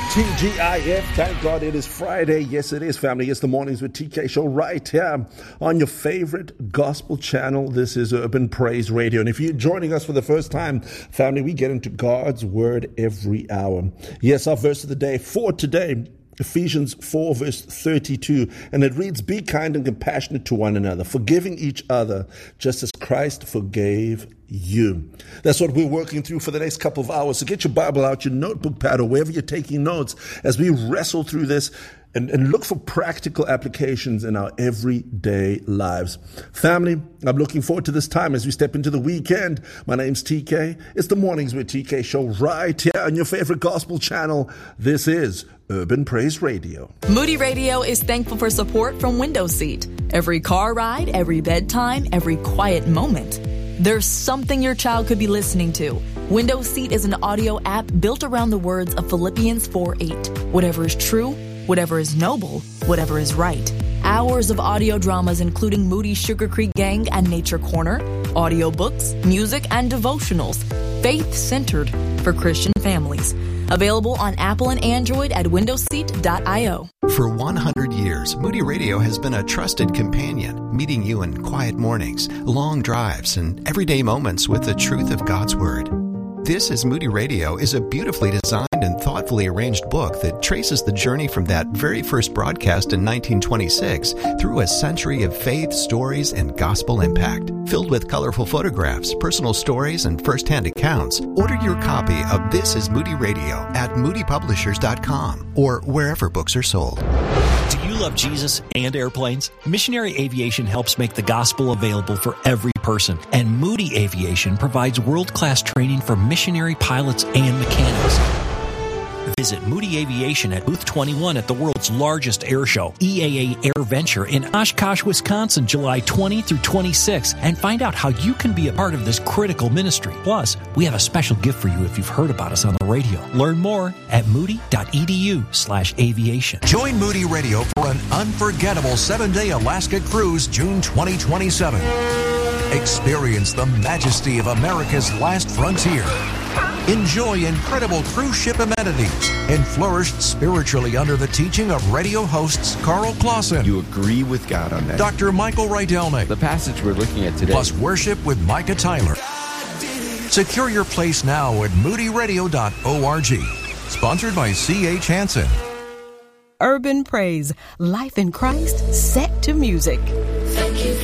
TGIF, thank God it is Friday. Yes, it is, family. It's the Mornings with TK show right here on your favorite gospel channel. This is Urban Praise Radio. And if you're joining us for the first time, family, we get into God's Word every hour. Yes, our verse of the day for today, Ephesians 4 verse 32, and it reads, "Be kind and compassionate to one another, forgiving each other, just as Christ forgave you." That's what we're working through for the next couple of hours. So get your Bible out, your notebook pad, or wherever you're taking notes as we wrestle through this and look for practical applications in our everyday lives. Family, I'm looking forward to this time as we step into the weekend. My name's TK. It's the Mornings with TK show right here on your favorite gospel channel. This is Urban Praise Radio. Moody Radio is thankful for support from Window Seat. Every car ride, every bedtime, every quiet moment, there's something your child could be listening to. Window Seat is an audio app built around the words of Philippians 4:8. Whatever is true, whatever is noble, whatever is right. Hours of audio dramas including Moody's Sugar Creek Gang and Nature Corner, audiobooks, music, and devotionals, faith-centered for Christian families. Available on Apple and Android at windowseat.io. For 100 years, Moody Radio has been a trusted companion, meeting you in quiet mornings, long drives, and everyday moments with the truth of God's Word. This is Moody Radio is a beautifully designed and thoughtfully arranged book that traces the journey from that very first broadcast in 1926 through a century of faith, stories, and gospel impact. Filled with colorful photographs, personal stories, and first-hand accounts, order your copy of This is Moody Radio at moodypublishers.com or wherever books are sold. Do you love Jesus and airplanes? Missionary Aviation helps make the gospel available for every person, and Moody Aviation provides world-class training for missionary pilots and mechanics. Visit Moody Aviation at Booth 21 at the world's largest air show, EAA Air Venture in Oshkosh, Wisconsin, July 20 through 26, and find out how you can be a part of this critical ministry. Plus, we have a special gift for you if you've heard about us on the radio. Learn more at moody.edu/aviation. Join Moody Radio for an unforgettable 7-day Alaska cruise, June 2027. Experience the majesty of America's last frontier. Enjoy incredible cruise ship amenities and flourish spiritually under the teaching of radio hosts Carl Clausen. You agree with God on that. Dr. Michael Rydelnik. The passage we're looking at today. Plus worship with Micah Tyler. Secure your place now at moodyradio.org. Sponsored by C.H. Hansen. Urban Praise, life in Christ set to music. Thank you.